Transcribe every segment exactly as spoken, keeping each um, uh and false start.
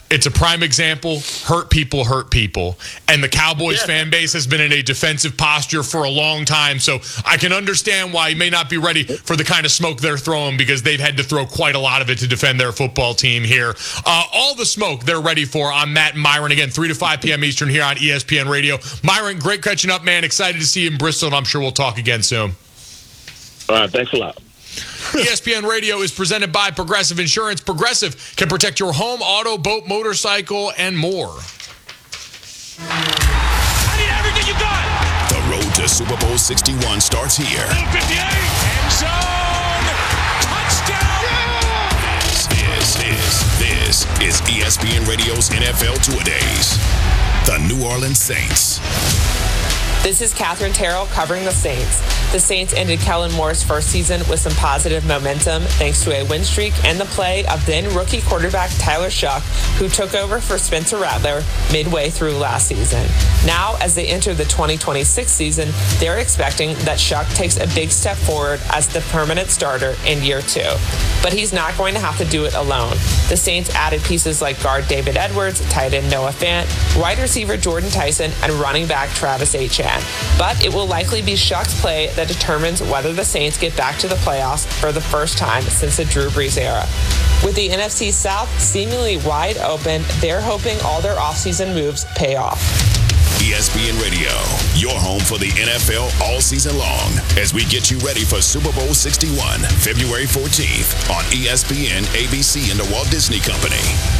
It's a prime example. Hurt people hurt people. And the Cowboys yeah. fan base has been in a defensive posture for a long time. So I can understand why he may not be ready for the kind of smoke they're throwing, because they've had to throw quite a lot of it to defend their football team here. Uh, all the smoke they're ready for. I'm Matt and Myron again, three to five p.m. Eastern here on E S P N Radio. Myron, great catching up, man. Excited to see you in Bristol, and I'm sure we'll talk again soon. All right, thanks a lot. E S P N Radio is presented by Progressive Insurance. Progressive can protect your home, auto, boat, motorcycle, and more. I need everything you got. The road to Super Bowl sixty-one starts here. fifty-eight, end zone, touchdown. Yeah! This is, this, this is E S P N Radio's N F L Two-A-Days. The New Orleans Saints. This is Catherine Terrell covering the Saints. The Saints ended Kellen Moore's first season with some positive momentum thanks to a win streak and the play of then rookie quarterback Tyler Shough, who took over for Spencer Rattler midway through last season. Now, as they enter the twenty twenty-six season, they're expecting that Shough takes a big step forward as the permanent starter in year two. But he's not going to have to do it alone. The Saints added pieces like guard David Edwards, tight end Noah Fant, wide receiver Jordan Tyson, and running back Travis Etienne. But it will likely be Shough's play that determines whether the Saints get back to the playoffs for the first time since the Drew Brees era. With the N F C South seemingly wide open, they're hoping all their offseason moves pay off. E S P N Radio, your home for the N F L all season long, as we get you ready for Super Bowl sixty-one, February fourteenth on E S P N, A B C, and the Walt Disney Company.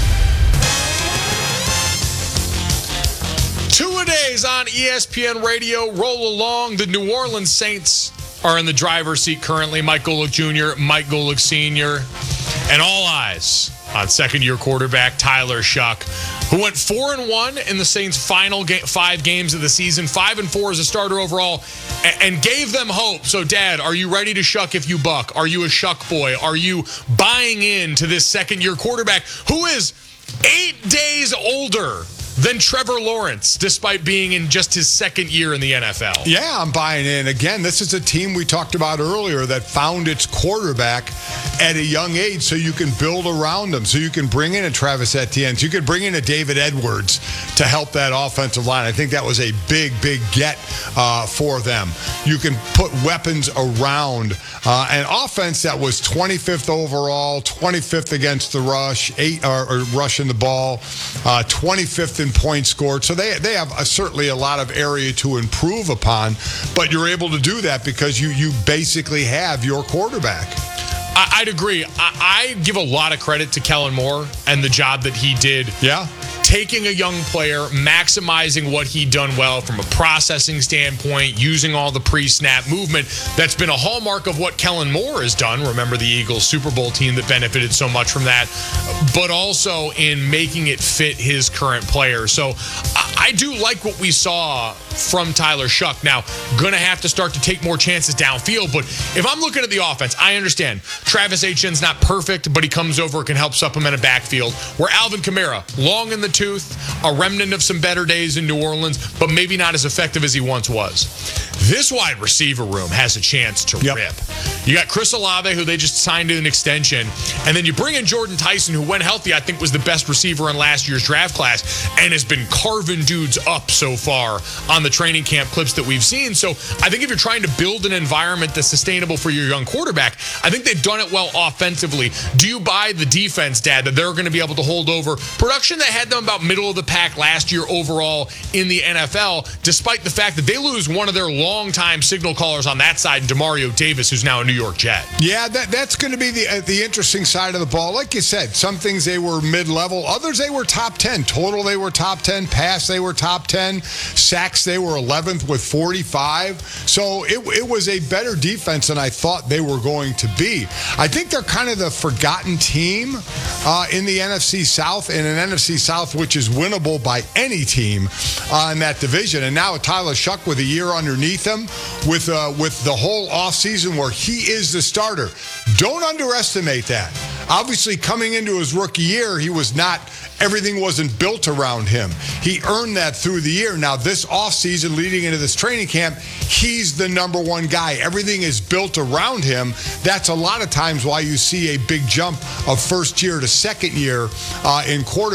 Two-a-days on E S P N Radio. Roll along. The New Orleans Saints are in the driver's seat currently. Mike Golic Junior, Mike Golic Senior, and all eyes on second-year quarterback Tyler Shough, who went four and one in the Saints' final ga- five games of the season, five and four as a starter overall, and, and gave them hope. So, Dad, are you ready to Shough if you buck? Are you a Shough boy? Are you buying into this second-year quarterback who is eight days older than Trevor Lawrence, despite being in just his second year in the N F L? Yeah, I'm buying in. Again, this is a team we talked about earlier that found its quarterback at a young age, so you can build around them, so you can bring in a Travis Etienne, so you can bring in a David Edwards to help that offensive line. I think that was a big, big get uh, for them. You can put weapons around uh, an offense that was twenty-fifth overall, twenty-fifth against the rush, eight or, or rushing the ball, uh, twenty-fifth in points scored. So they they have a, certainly a lot of area to improve upon, but you're able to do that because you you basically have your quarterback. I'd agree. I, I give a lot of credit to Kellen Moore and the job that he did. Yeah. Taking a young player, maximizing what he'd done well from a processing standpoint, using all the pre-snap movement. That's been a hallmark of what Kellen Moore has done. Remember the Eagles Super Bowl team that benefited so much from that, but also in making it fit his current player. So I, I do like what we saw from Tyler Shough. Now, going to have to start to take more chances downfield, but if I'm looking at the offense, I understand Travis Etienne's not perfect, but he comes over and can help supplement a backfield. Where Alvin Kamara, long in the tooth, a remnant of some better days in New Orleans, but maybe not as effective as he once was. This wide receiver room has a chance to yep. rip. You got Chris Olave, who they just signed an extension, and then you bring in Jordan Tyson, who, when healthy, I think was the best receiver in last year's draft class, and has been carving dudes up so far on the training camp clips that we've seen. So I think if you're trying to build an environment that's sustainable for your young quarterback, I think they've done it well offensively. Do you buy the defense, Dad, that they're going to be able to hold over production that had them about middle of the pack last year overall in the N F L, despite the fact that they lose one of their longtime signal callers on that side, Demario Davis, who's now a New York Jet? Yeah, that that's going to be the uh, the interesting side of the ball. Like you said, some things they were mid-level, others they were top ten. Total they were top ten, pass they were top ten, sacks they were eleventh with forty-five. So it, it was a better defense than I thought they were going to be. I think they're kind of the forgotten team uh, in the N F C South, in an N F C South which is winnable by any team uh, in that division. And now Tyler Shough with a year underneath him, with uh, with the whole offseason where he is the starter. Don't underestimate that. Obviously, coming into his rookie year, he was not, everything wasn't built around him. He earned that through the year. Now, this offseason leading into this training camp, he's the number one guy. Everything is built around him. That's a lot of times why you see a big jump of first year to second year uh, in quarterback.